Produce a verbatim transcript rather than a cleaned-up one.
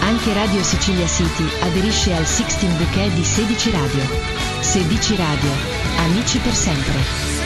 Anche Radio Sicilia City aderisce al Sixteen Bouquet di Sedici Radio. Sedici Radio, amici per sempre.